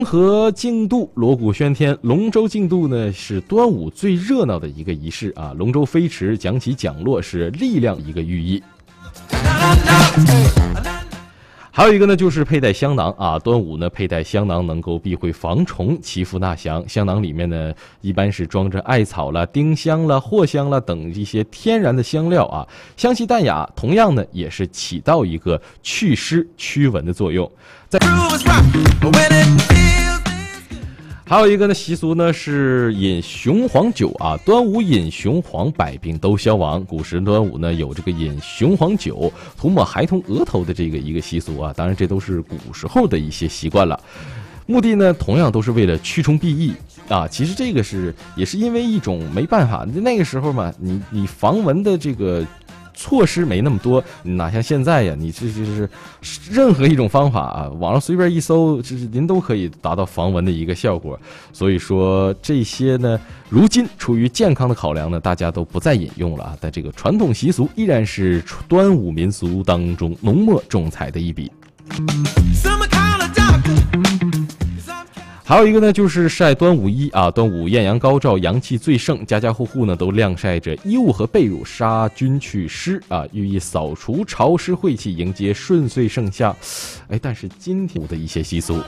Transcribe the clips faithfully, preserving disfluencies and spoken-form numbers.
和竞渡，锣鼓喧天。龙舟竞渡呢是端午最热闹的一个仪式啊，龙舟飞驰，讲起讲落是力量一个寓意。还有一个呢，就是佩戴香囊啊。端午呢，佩戴香囊能够避讳防虫，祈福纳祥。香囊里面呢，一般是装着艾草啦、丁香啦、藿香啦等一些天然的香料啊，香气淡雅，同样呢，也是起到一个祛湿驱蚊的作用。在还有一个呢习俗呢是饮雄黄酒啊，端午饮雄黄，百病都消亡。古时端午呢有这个饮雄黄酒、涂抹孩童额头的这个一个习俗啊，当然这都是古时候的一些习惯了。目的呢同样都是为了驱虫避疫啊。其实这个是也是因为一种没办法，那个时候嘛，你你防蚊的这个措施没那么多，哪像现在呀？你这就是任何一种方法啊，网上随便一搜，就是您都可以达到防蚊的一个效果。所以说这些呢，如今出于健康的考量呢，大家都不再引用了啊。但这个传统习俗依然是端午民俗当中浓墨重彩的一笔。还有一个呢，就是晒端午衣啊。端午艳阳高照，阳气最盛，家家户户呢都晾晒着衣物和被褥，杀菌祛湿啊，寓意扫除潮湿晦气，迎接顺遂盛夏。哎，但是今天的一些习俗。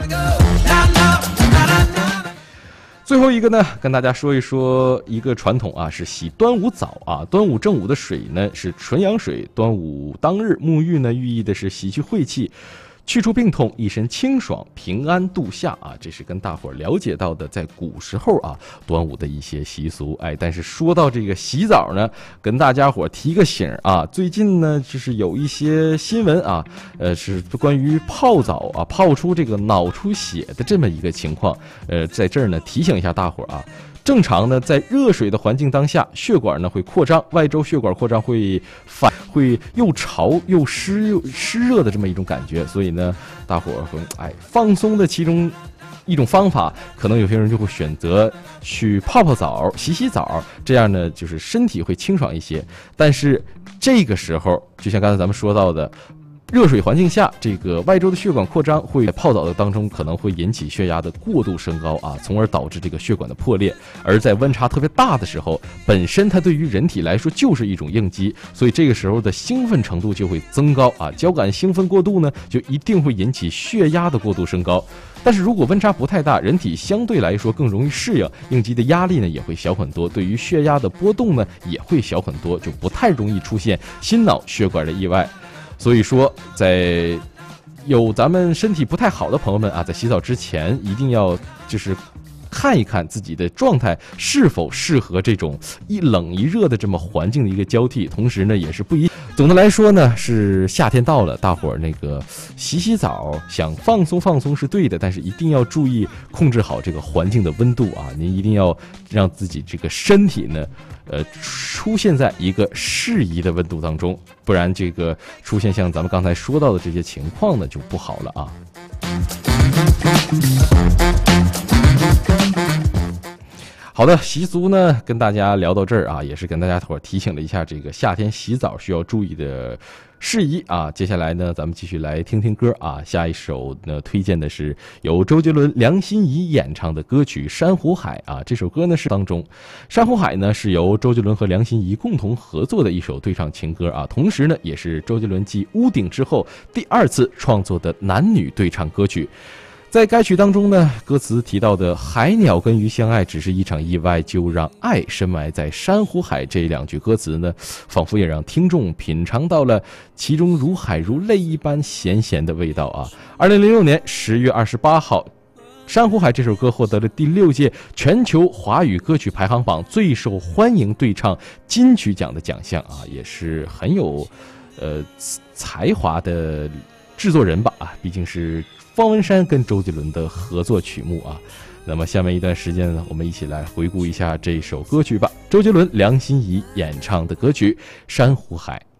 最后一个呢，跟大家说一说一个传统啊，是洗端午澡啊。端午正午的水呢是纯阳水，端午当日沐浴呢，寓意的是洗去晦气，去除病痛，一身清爽，平安度夏啊！这是跟大伙儿了解到的在古时候啊端午的一些习俗。哎，但是说到这个洗澡呢，跟大家伙儿提个醒啊，最近呢就是有一些新闻啊，呃是关于泡澡啊泡出这个脑出血的这么一个情况。呃，在这儿呢提醒一下大伙儿啊。正常呢，在热水的环境当下，血管呢会扩张，外周血管扩张会反会又潮又湿又湿热的这么一种感觉，所以呢，大伙儿会哎放松的其中一种方法，可能有些人就会选择去泡泡澡、洗洗澡，这样呢就是身体会清爽一些。但是这个时候，就像刚才咱们说到的。热水环境下，这个外周的血管扩张会在泡澡的当中可能会引起血压的过度升高啊，从而导致这个血管的破裂。而在温差特别大的时候，本身它对于人体来说就是一种应激，所以这个时候的兴奋程度就会增高啊。交感兴奋过度呢，就一定会引起血压的过度升高。但是如果温差不太大，人体相对来说更容易适应，应激的压力呢也会小很多，对于血压的波动呢也会小很多，就不太容易出现心脑血管的意外。所以说，在有咱们身体不太好的朋友们啊，在洗澡之前一定要就是看一看自己的状态是否适合这种一冷一热的这么环境的一个交替，同时呢也是不一。总的来说呢，是夏天到了，大伙儿那个洗洗澡，想放松放松是对的，但是一定要注意控制好这个环境的温度啊！您一定要让自己这个身体呢，呃，出现在一个适宜的温度当中，不然这个出现像咱们刚才说到的这些情况呢，就不好了啊。好的，习俗呢跟大家聊到这儿啊，也是跟大家伙提醒了一下这个夏天洗澡需要注意的事宜啊。接下来呢，咱们继续来听听歌啊。下一首呢推荐的是由周杰伦、梁心颐演唱的歌曲《珊瑚海》啊。这首歌呢是当中，《珊瑚海》呢是由周杰伦和梁心颐共同合作的一首对唱情歌啊，同时呢也是周杰伦继《屋顶》之后第二次创作的男女对唱歌曲。在该曲当中呢，歌词提到的海鸟跟鱼相爱只是一场意外，就让爱深埋在珊瑚海，这两句歌词呢，仿佛也让听众品尝到了其中如海如泪一般咸咸的味道啊。二零零六年十月二十八号，珊瑚海这首歌获得了第六届全球华语歌曲排行榜最受欢迎对唱金曲奖的奖项啊，也是很有呃才华的制作人吧啊，毕竟是方文山跟周杰伦的合作曲目啊。那么下面一段时间呢，我们一起来回顾一下这首歌曲吧。周杰伦、梁心颐演唱的歌曲《珊瑚海》。